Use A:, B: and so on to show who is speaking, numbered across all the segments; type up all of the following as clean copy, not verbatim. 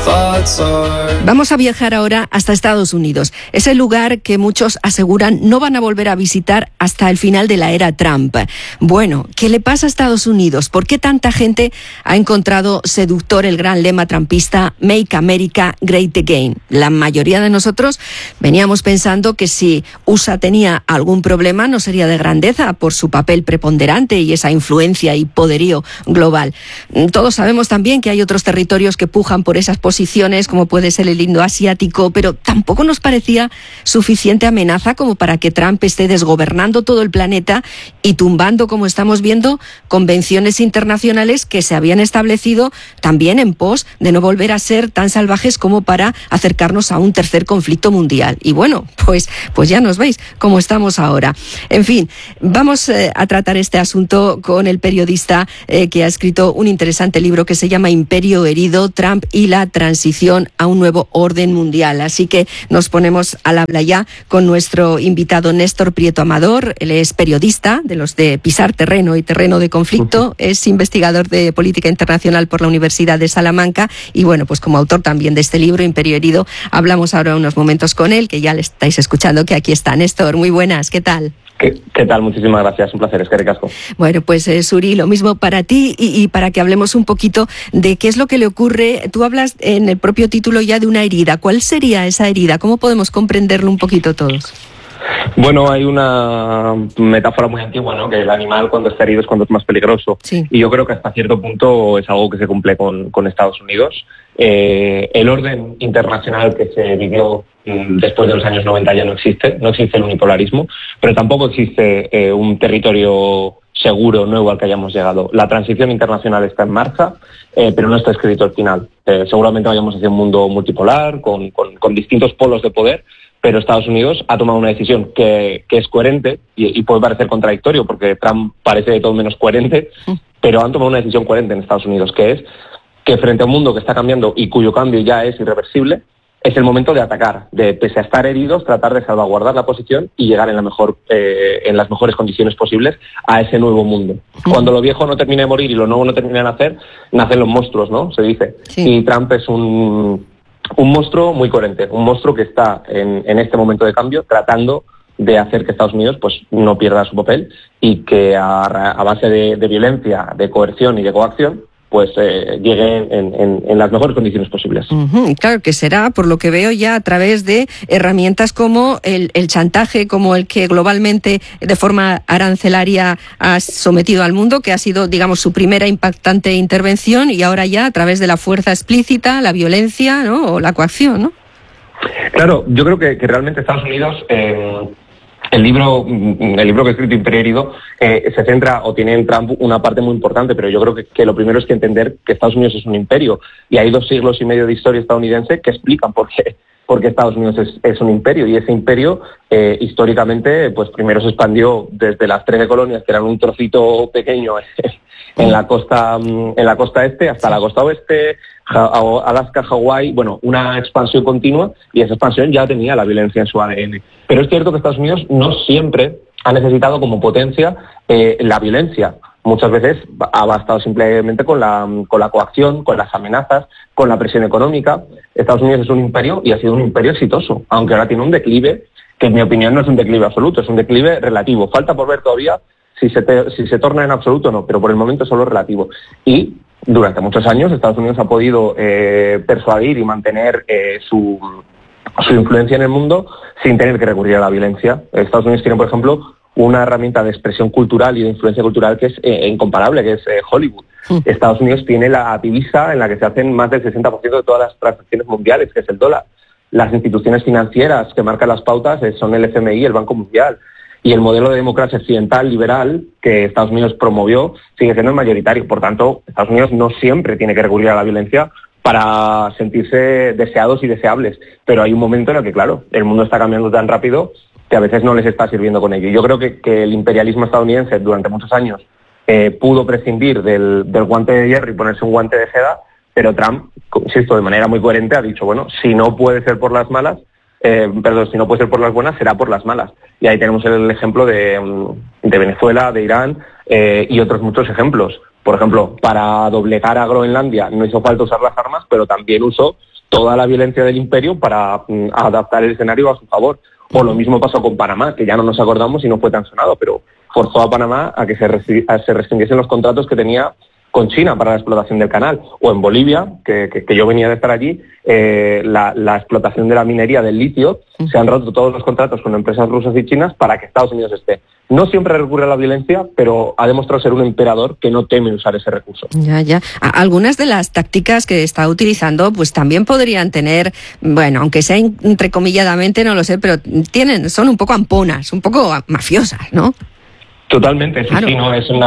A: Vamos a viajar ahora hasta Estados Unidos. Es el lugar que muchos aseguran no van a volver a visitar hasta el final de la era Trump. Bueno, ¿qué le pasa a Estados Unidos? ¿Por qué tanta gente ha encontrado seductor el gran lema trumpista Make America Great Again? La mayoría de nosotros veníamos pensando que si USA tenía algún problema no sería de grandeza por su papel preponderante y esa influencia y poderío global. Todos sabemos también que hay otros territorios que pujan por esas posiciones, como puede ser el indoasiático, pero tampoco nos parecía suficiente amenaza como para que Trump esté desgobernando todo el planeta y tumbando, como estamos viendo, convenciones internacionales que se habían establecido también en pos de no volver a ser tan salvajes como para acercarnos a un tercer conflicto mundial. Y bueno, pues ya nos veis cómo estamos ahora. En fin, vamos a tratar este asunto con el periodista que ha escrito un interesante libro que se llama Imperio herido, Trump y la transición a un nuevo orden mundial. Así que nos ponemos al habla ya con nuestro invitado Néstor Prieto Amador. Él es periodista de los de pisar terreno y terreno de conflicto, es investigador de política internacional por la Universidad de Salamanca y bueno, pues como autor también de este libro, Imperio herido, hablamos ahora unos momentos con él, que ya le estáis escuchando, que aquí está. Néstor, muy buenas, ¿qué tal?
B: ¿Qué tal? Muchísimas gracias, un placer, es que ricasco.
A: Bueno, pues Suri, lo mismo para ti y para que hablemos un poquito de qué es lo que le ocurre. Tú hablas en el propio título ya de una herida. ¿Cuál sería esa herida? ¿Cómo podemos comprenderlo un poquito todos?
B: Bueno, hay una metáfora muy antigua, ¿no? Que el animal cuando está herido es cuando es más peligroso.
A: Sí.
B: Y yo creo que hasta cierto punto es algo que se cumple con Estados Unidos. El orden internacional que se vivió después de los años 90 ya no existe el unipolarismo, pero tampoco existe un territorio seguro nuevo al que hayamos llegado. La transición internacional está en marcha, pero no está escrito el final. Seguramente vayamos hacia un mundo multipolar, con distintos polos de poder, pero Estados Unidos ha tomado una decisión que es coherente y puede parecer contradictorio porque Trump parece de todo menos coherente, pero han tomado una decisión coherente en Estados Unidos, que es que frente a un mundo que está cambiando y cuyo cambio ya es irreversible, es el momento de atacar, de, pese a estar heridos, tratar de salvaguardar la posición y llegar en las mejores condiciones posibles a ese nuevo mundo. Cuando lo viejo no termine de morir y lo nuevo no termine de nacer, nacen los monstruos, ¿no? Se dice. Sí. Y Trump es un monstruo muy coherente, un monstruo que está en este momento de cambio tratando de hacer que Estados Unidos pues no pierda su papel y que a base de violencia, de coerción y de coacción pues llegue en las mejores condiciones posibles.
A: Claro que será, por lo que veo, ya a través de herramientas como el chantaje, como el que globalmente de forma arancelaria ha sometido al mundo, que ha sido, digamos, su primera impactante intervención, y ahora ya a través de la fuerza explícita, la violencia, ¿no? O la coacción, ¿no?
B: Claro, yo creo que realmente Estados Unidos... El libro que he escrito, Imperio herido, se centra o tiene en Trump una parte muy importante, pero yo creo que lo primero es que entender que Estados Unidos es un imperio y hay 2 siglos y medio de historia estadounidense que explican por qué Estados Unidos es un imperio, y ese imperio históricamente pues primero se expandió desde las 13 colonias, que eran un trocito pequeño en la costa este hasta la costa oeste, Alaska, Hawái, bueno, una expansión continua, y esa expansión ya tenía la violencia en su ADN. Pero es cierto que Estados Unidos no siempre ha necesitado como potencia la violencia. Muchas veces ha bastado simplemente con la coacción, con las amenazas, con la presión económica. Estados Unidos es un imperio y ha sido un imperio exitoso, aunque ahora tiene un declive que en mi opinión no es un declive absoluto, es un declive relativo. Falta por ver todavía si se torna en absoluto o no, pero por el momento es solo relativo. Y durante muchos años Estados Unidos ha podido persuadir y mantener su influencia en el mundo sin tener que recurrir a la violencia. Estados Unidos tiene, por ejemplo, una herramienta de expresión cultural y de influencia cultural que es incomparable, que es Hollywood. Estados Unidos tiene la divisa en la que se hacen más del 60% de todas las transacciones mundiales, que es el dólar. Las instituciones financieras que marcan las pautas son el FMI, el Banco Mundial. Y el modelo de democracia occidental liberal que Estados Unidos promovió sigue siendo el mayoritario. Por tanto, Estados Unidos no siempre tiene que recurrir a la violencia para sentirse deseados y deseables. Pero hay un momento en el que, claro, el mundo está cambiando tan rápido que a veces no les está sirviendo con ello. Yo creo que el imperialismo estadounidense durante muchos años pudo prescindir del guante de hierro y ponerse un guante de seda, pero Trump, insisto, de manera muy coherente ha dicho, bueno, si no puede ser por las malas, si no puede ser por las buenas, será por las malas. Y ahí tenemos el ejemplo de Venezuela, de Irán y otros muchos ejemplos. Por ejemplo, para doblegar a Groenlandia no hizo falta usar las armas, pero también usó toda la violencia del imperio para adaptar el escenario a su favor. O lo mismo pasó con Panamá, que ya no nos acordamos y no fue tan sonado, pero forzó a Panamá a que se restringiesen los contratos que tenía con China para la explotación del canal. O en Bolivia, que yo venía de estar allí, la explotación de la minería del litio, se han roto todos los contratos con empresas rusas y chinas para que Estados Unidos esté. No siempre recurre a la violencia, pero ha demostrado ser un emperador que no teme usar ese recurso.
A: Ya. Algunas de las tácticas que está utilizando, pues también podrían tener, bueno, aunque sea entrecomilladamente, no lo sé, pero son un poco amponas, un poco mafiosas, ¿no?
B: Totalmente, sí, claro. Sí, ¿no? Es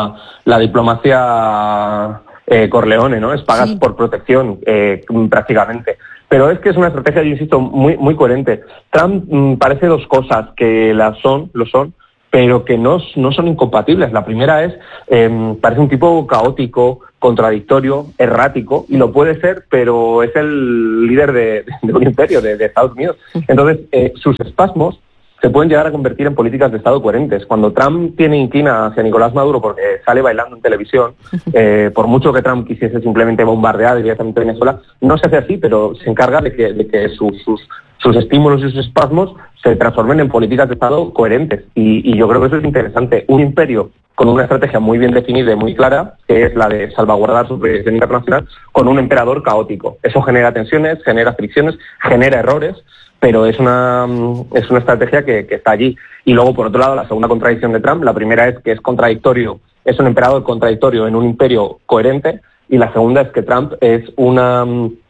B: la diplomacia Corleone, ¿no? Es pagas por protección, prácticamente. Pero es que es una estrategia, yo insisto, muy, muy coherente. Trump parece dos cosas que lo son, pero que no son incompatibles. La primera es, parece un tipo caótico, contradictorio, errático, y lo puede ser, pero es el líder de un imperio, de Estados Unidos. Entonces, sus espasmos se pueden llegar a convertir en políticas de Estado coherentes. Cuando Trump inclina hacia Nicolás Maduro porque sale bailando en televisión, por mucho que Trump quisiese simplemente bombardear directamente Venezuela, no se hace así, pero se encarga de que sus estímulos y sus espasmos se transformen en políticas de Estado coherentes. Y yo creo que eso es interesante. Un imperio con una estrategia muy bien definida y muy clara, que es la de salvaguardar su proyección internacional, con un emperador caótico. Eso genera tensiones, genera fricciones, genera errores, pero es una estrategia que está allí. Y luego, por otro lado, la segunda contradicción de Trump, la primera es que es contradictorio, es un emperador contradictorio en un imperio coherente, y la segunda es que Trump es una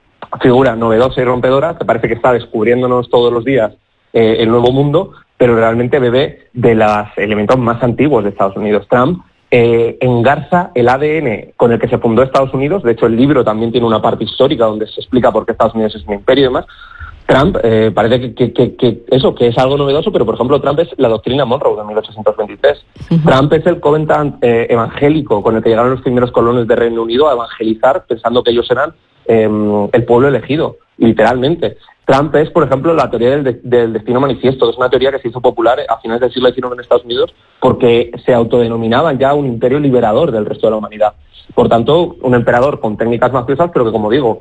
B: figura novedosa y rompedora que parece que está descubriéndonos todos los días el nuevo mundo, pero realmente bebe de los elementos más antiguos de Estados Unidos. Trump engarza el ADN con el que se fundó Estados Unidos. De hecho, el libro también tiene una parte histórica donde se explica por qué Estados Unidos es un imperio y demás. Trump parece que es algo novedoso, pero por ejemplo Trump es la doctrina Monroe de 1823. Trump es el Covenant evangélico con el que llegaron los primeros colonos de Reino Unido a evangelizar pensando que ellos eran el pueblo elegido, literalmente. Trump es, por ejemplo, la teoría del destino manifiesto, que es una teoría que se hizo popular a finales del siglo XIX en Estados Unidos porque se autodenominaban ya un imperio liberador del resto de la humanidad. Por tanto, un emperador con técnicas mafiosas, pero que, como digo,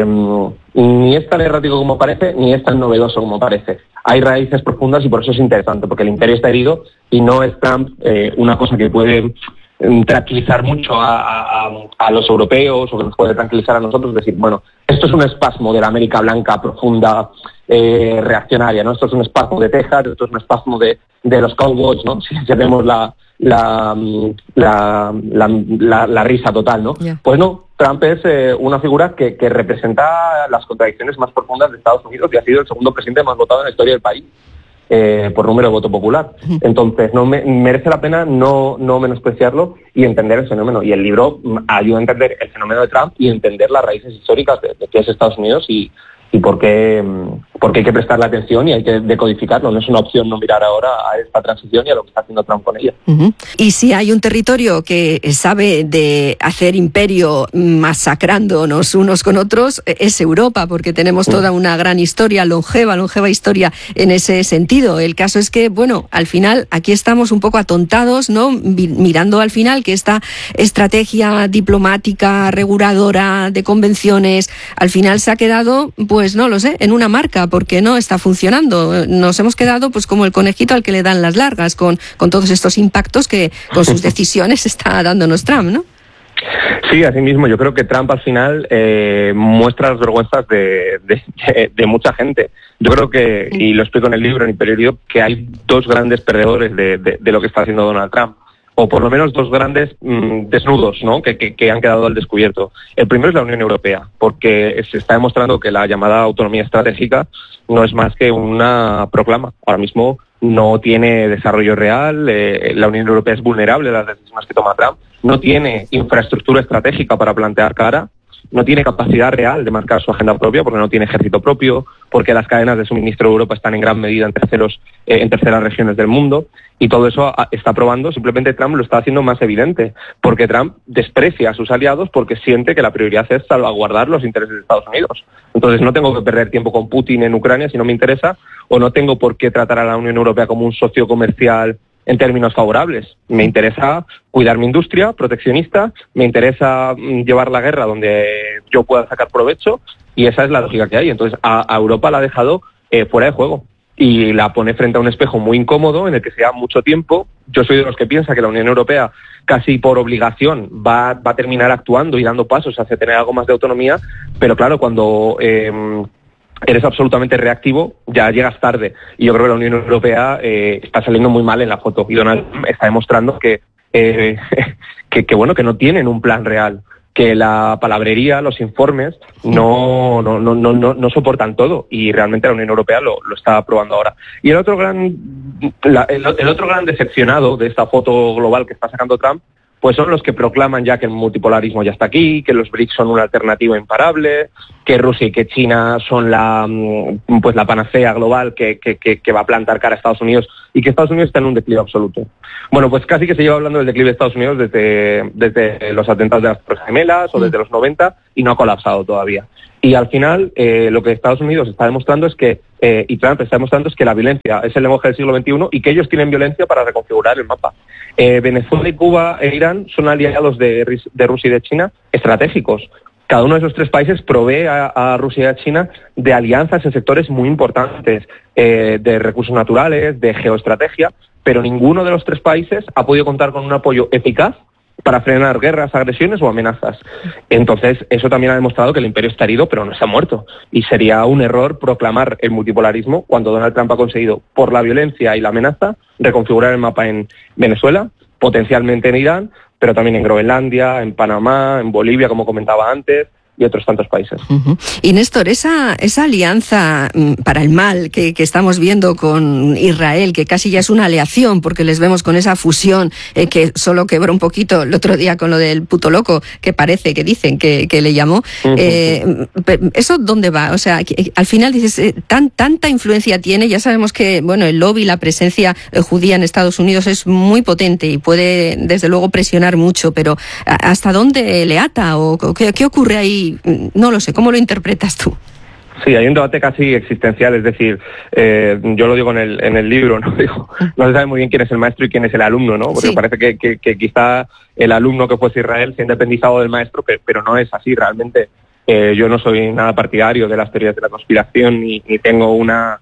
B: ni es tan errático como parece, ni es tan novedoso como parece. Hay raíces profundas y por eso es interesante, porque el imperio está herido y no es Trump una cosa que puede tranquilizar mucho a los europeos o que nos puede tranquilizar a nosotros, decir, bueno, esto es un espasmo de la América blanca profunda, reaccionaria, ¿no? Esto es un espasmo de Texas, esto es un espasmo de los Cowboys, ¿no? Si vemos la risa total, ¿no? Yeah. Pues no, Trump es una figura que representa las contradicciones más profundas de Estados Unidos y ha sido el segundo presidente más votado en la historia del país por número de voto popular. Entonces, merece la pena no menospreciarlo y entender el fenómeno. Y el libro ayuda a entender el fenómeno de Trump y entender las raíces históricas de qué es Estados Unidos y por qué hay que prestarle atención y hay que decodificarlo. No es una opción no mirar ahora a esta transición y a lo que está haciendo Trump con ella.
A: Y si hay un territorio que sabe de hacer imperio masacrándonos unos con otros, es Europa, porque tenemos toda una gran historia, longeva historia en ese sentido. El caso es que, bueno, al final aquí estamos un poco atontados, ¿no? Mirando al final que esta estrategia diplomática, reguladora de convenciones, al final se ha quedado, pues no lo sé, en una marca, porque no está funcionando. Nos hemos quedado pues como el conejito al que le dan las largas con todos estos impactos que con sus decisiones está dándonos Trump, ¿no?
B: Sí, así mismo. Yo creo que Trump al final muestra las vergüenzas de mucha gente. Yo creo que, y lo explico en el libro, en Imperio, que hay dos grandes perdedores de lo que está haciendo Donald Trump. O por lo menos dos grandes desnudos, ¿no? que han quedado al descubierto. El primero es la Unión Europea, porque se está demostrando que la llamada autonomía estratégica no es más que una proclama. Ahora mismo no tiene desarrollo real, la Unión Europea es vulnerable a las decisiones que toma Trump, no tiene infraestructura estratégica para plantear cara, no tiene capacidad real de marcar su agenda propia porque no tiene ejército propio, porque las cadenas de suministro de Europa están en gran medida en terceras regiones del mundo, y todo eso está probando, simplemente Trump lo está haciendo más evidente, porque Trump desprecia a sus aliados porque siente que la prioridad es salvaguardar los intereses de Estados Unidos. Entonces no tengo que perder tiempo con Putin en Ucrania si no me interesa, o no tengo por qué tratar a la Unión Europea como un socio comercial en términos favorables. Me interesa cuidar mi industria proteccionista, me interesa llevar la guerra donde yo pueda sacar provecho, y esa es la lógica que hay. Entonces a Europa la ha dejado fuera de juego y la pone frente a un espejo muy incómodo en el que se da mucho tiempo. Yo soy de los que piensa que la Unión Europea casi por obligación va a terminar actuando y dando pasos hacia tener algo más de autonomía, pero claro, cuando eres absolutamente reactivo, ya llegas tarde. Y yo creo que la Unión Europea está saliendo muy mal en la foto. Y Donald Trump está demostrando que no tienen un plan real, que la palabrería, los informes, no soportan todo. Y realmente la Unión Europea lo está probando ahora. Y el otro gran decepcionado de esta foto global que está sacando Trump, pues son los que proclaman ya que el multipolarismo ya está aquí, que los BRICS son una alternativa imparable, que Rusia y que China son la panacea global que va a plantar cara a Estados Unidos, y que Estados Unidos está en un declive absoluto. Bueno, pues casi que se lleva hablando del declive de Estados Unidos desde los atentados de las Torres Gemelas o desde los 90, y no ha colapsado todavía. Y al final lo que Estados Unidos está demostrando es que, y Trump está demostrando, es que la violencia es el lenguaje del siglo XXI y que ellos tienen violencia para reconfigurar el mapa. Venezuela y Cuba e Irán son aliados de Rusia y de China estratégicos. Cada uno de esos tres países provee a Rusia y a China de alianzas en sectores muy importantes, de recursos naturales, de geoestrategia, pero ninguno de los tres países ha podido contar con un apoyo eficaz para frenar guerras, agresiones o amenazas. Entonces, eso también ha demostrado que el imperio está herido, pero no se ha muerto. Y sería un error proclamar el multipolarismo cuando Donald Trump ha conseguido, por la violencia y la amenaza, reconfigurar el mapa en Venezuela, potencialmente en Irán, pero también en Groenlandia, en Panamá, en Bolivia, como comentaba antes, y otros tantos países.
A: Uh-huh. Y Néstor, esa alianza para el mal que estamos viendo con Israel, que casi ya es una aleación, porque les vemos con esa fusión que solo quebró un poquito el otro día con lo del puto loco, que parece, que dicen que le llamó. Uh-huh. ¿Eso dónde va? O sea, al final dices, tanta influencia tiene. Ya sabemos que el lobby, la presencia judía en Estados Unidos es muy potente y puede, desde luego, presionar mucho, pero ¿hasta dónde le ata? ¿O qué ocurre ahí? No lo sé, ¿cómo lo interpretas tú?
B: Sí, hay un debate casi existencial, es decir, yo lo digo en el libro, no se sabe muy bien quién es el maestro y quién es el alumno, ¿no? Porque sí, parece que quizá el alumno que fuese Israel se ha independizado del maestro, pero no es así realmente. Yo no soy nada partidario de las teorías de la conspiración ni tengo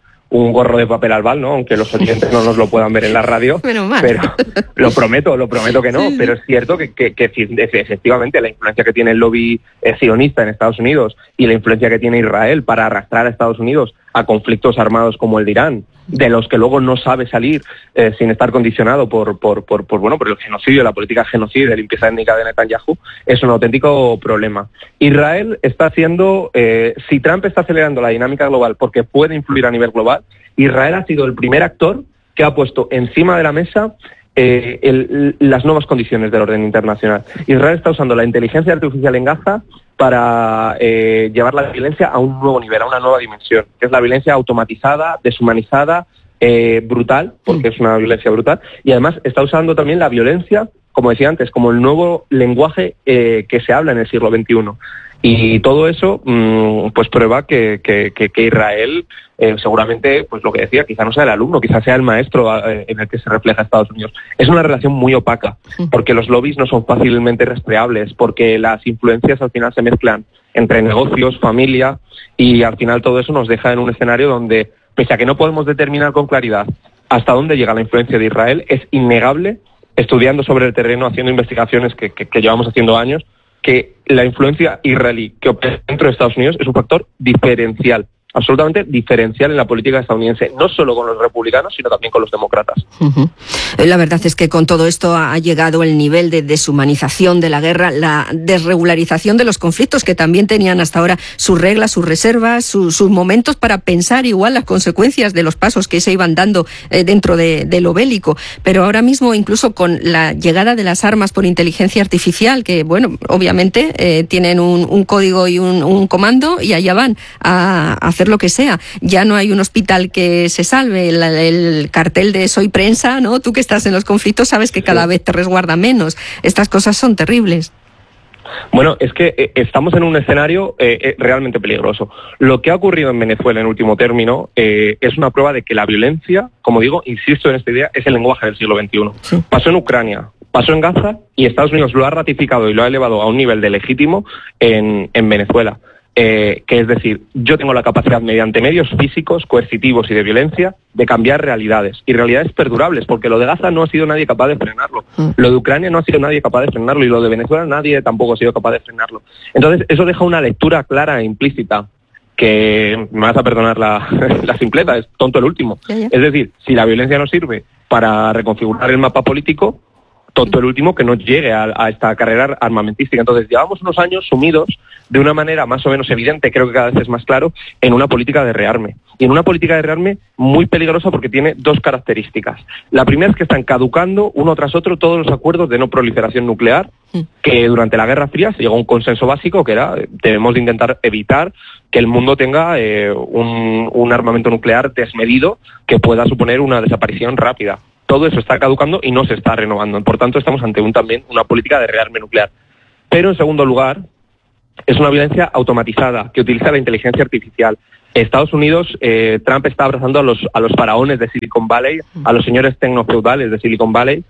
B: un gorro de papel albal, ¿no? Aunque los oyentes no nos lo puedan ver en la radio.
A: Menos mal.
B: Pero lo prometo que no. Sí. Pero es cierto que efectivamente la influencia que tiene el lobby sionista en Estados Unidos y la influencia que tiene Israel para arrastrar a Estados Unidos a conflictos armados como el de Irán, de los que luego no sabe salir sin estar condicionado por el genocidio, la política genocida y limpieza étnica de Netanyahu, es un auténtico problema. Israel está haciendo, si Trump está acelerando la dinámica global porque puede influir a nivel global, Israel ha sido el primer actor que ha puesto encima de la mesa las nuevas condiciones del orden internacional. Israel está usando la inteligencia artificial en Gaza para llevar la violencia a un nuevo nivel, a una nueva dimensión, que es la violencia automatizada, deshumanizada, brutal, porque es una violencia brutal, y además está usando también la violencia, como decía antes, como el nuevo lenguaje que se habla en el siglo XXI. Y todo eso pues prueba que Israel seguramente, pues lo que decía, quizá no sea el alumno, quizá sea el maestro en el que se refleja Estados Unidos. Es una relación muy opaca, porque los lobbies no son fácilmente rastreables, porque las influencias al final se mezclan entre negocios, familia, y al final todo eso nos deja en un escenario donde, pese a que no podemos determinar con claridad hasta dónde llega la influencia de Israel, es innegable, estudiando sobre el terreno, haciendo investigaciones que llevamos haciendo años, que la influencia israelí que opera dentro de Estados Unidos es un factor diferencial, absolutamente diferencial en la política estadounidense, no solo con los republicanos, sino también con los demócratas.
A: Uh-huh. La verdad es que con todo esto ha llegado el nivel de deshumanización de la guerra, la desregularización de los conflictos, que también tenían hasta ahora sus reglas, sus reservas, sus momentos para pensar igual las consecuencias de los pasos que se iban dando dentro de lo bélico. Pero ahora mismo, incluso con la llegada de las armas por inteligencia artificial, que obviamente tienen un código y un comando, y allá van a hacer lo que sea. Ya no hay un hospital que se salve. El cartel de soy prensa, ¿no? Tú que estás en los conflictos sabes que cada vez te resguarda menos. Estas cosas son terribles.
B: Bueno, es que estamos en un escenario realmente peligroso. Lo que ha ocurrido en Venezuela en último término es una prueba de que la violencia, como digo, insisto en esta idea, es el lenguaje del siglo XXI. Sí. Pasó en Ucrania, pasó en Gaza y Estados Unidos lo ha ratificado y lo ha elevado a un nivel de legítimo en Venezuela. Que es decir, yo tengo la capacidad mediante medios físicos, coercitivos y de violencia de cambiar realidades, y realidades perdurables, porque lo de Gaza no ha sido nadie capaz de frenarlo, lo de Ucrania no ha sido nadie capaz de frenarlo, y lo de Venezuela nadie tampoco ha sido capaz de frenarlo. Entonces eso deja una lectura clara e implícita, que me vas a perdonar la simpleza, es tonto el último. Es decir, si la violencia no sirve para reconfigurar el mapa político, tonto el último que no llegue a esta carrera armamentística. Entonces llevamos unos años sumidos de una manera más o menos evidente, creo que cada vez es más claro, en una política de rearme. Y en una política de rearme muy peligrosa porque tiene dos características. La primera es que están caducando uno tras otro todos los acuerdos de no proliferación nuclear, que durante la Guerra Fría se llegó a un consenso básico que era debemos de intentar evitar que el mundo tenga un armamento nuclear desmedido que pueda suponer una desaparición rápida. Todo eso está caducando y no se está renovando. Por tanto, estamos ante también una política de rearme nuclear. Pero, en segundo lugar, es una violencia automatizada que utiliza la inteligencia artificial. Estados Unidos, Trump está abrazando a los faraones de Silicon Valley, a los señores tecnofeudales de Silicon Valley.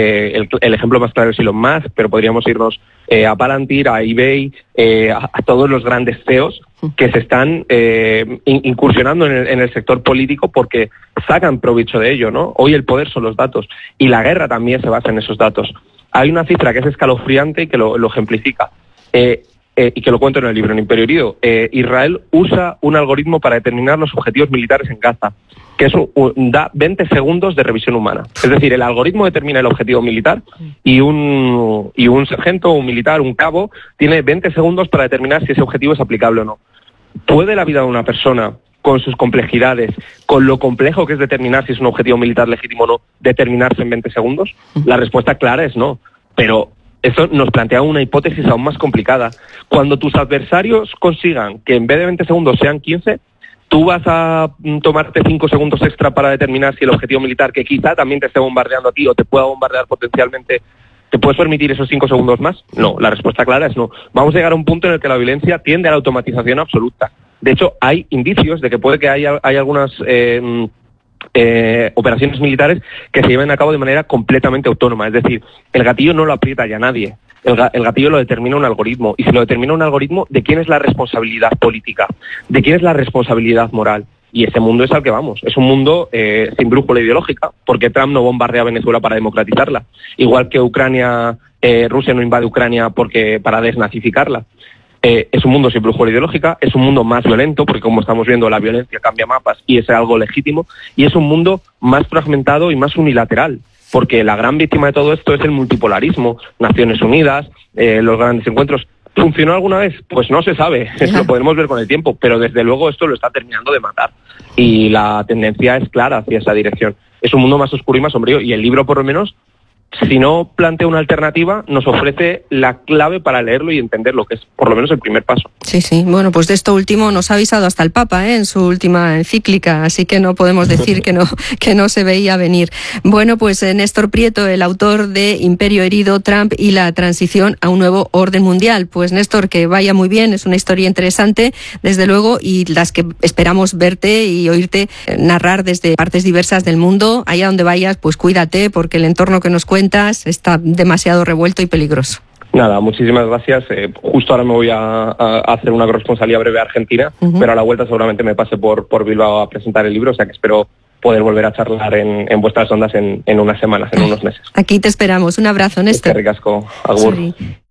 B: El ejemplo más claro es Elon Musk, pero podríamos irnos a Palantir, a eBay, a todos los grandes CEOs que se están incursionando en el sector político porque sacan provecho de ello, ¿no? Hoy el poder son los datos y la guerra también se basa en esos datos. Hay una cifra que es escalofriante y que lo ejemplifica. Y que lo cuento en el libro, en Imperio Herido. Israel usa un algoritmo para determinar los objetivos militares en Gaza, que eso da 20 segundos de revisión humana. Es decir, el algoritmo determina el objetivo militar y un sargento, un militar, un cabo, tiene 20 segundos para determinar si ese objetivo es aplicable o no. ¿Puede la vida de una persona, con sus complejidades, con lo complejo que es determinar si es un objetivo militar legítimo o no, determinarse en 20 segundos? La respuesta clara es no, pero eso nos plantea una hipótesis aún más complicada. Cuando tus adversarios consigan que en vez de 20 segundos sean 15, tú vas a tomarte 5 segundos extra para determinar si el objetivo militar, que quizá también te esté bombardeando a ti o te pueda bombardear potencialmente, ¿te puedes permitir esos 5 segundos más? No, la respuesta clara es no. Vamos a llegar a un punto en el que la violencia tiende a la automatización absoluta. De hecho, hay indicios de que puede que haya algunas operaciones militares que se lleven a cabo de manera completamente autónoma. Es decir, el gatillo no lo aprieta ya nadie. El gatillo lo determina un algoritmo. Y si lo determina un algoritmo, ¿de quién es la responsabilidad política? ¿De quién es la responsabilidad moral? Y ese mundo es al que vamos. Es un mundo sin brújula ideológica, porque Trump no bombardea a Venezuela para democratizarla. Igual que Rusia no invade Ucrania para desnazificarla. Es un mundo sin brújula ideológica, es un mundo más violento, porque como estamos viendo la violencia cambia mapas y es algo legítimo, y es un mundo más fragmentado y más unilateral, porque la gran víctima de todo esto es el multipolarismo, Naciones Unidas, los grandes encuentros. ¿Funcionó alguna vez? Pues no se sabe, lo podemos ver con el tiempo, pero desde luego esto lo está terminando de matar, y la tendencia es clara hacia esa dirección. Es un mundo más oscuro y más sombrío, y el libro por lo menos, si no plantea una alternativa, nos ofrece la clave para leerlo y entenderlo, que es por lo menos el primer paso.
A: Sí, sí. Bueno, pues de esto último nos ha avisado hasta el Papa, en su última encíclica, así que no podemos decir que no se veía venir. Bueno, pues Néstor Prieto, el autor de Imperio Herido, Trump y la transición a un nuevo orden mundial. Pues Néstor, que vaya muy bien, es una historia interesante, desde luego, y las que esperamos verte y oírte narrar desde partes diversas del mundo. Allá donde vayas, pues cuídate, porque el entorno que nos cuentas está demasiado revuelto y peligroso.
B: Nada, muchísimas gracias. Justo ahora me voy a hacer una corresponsalía breve a Argentina, pero a la vuelta seguramente me pase por Bilbao a presentar el libro, o sea que espero poder volver a charlar en vuestras ondas en unas semanas, en unos meses.
A: Aquí te esperamos. Un abrazo, Néstor.
B: Eskerrik asko, agur.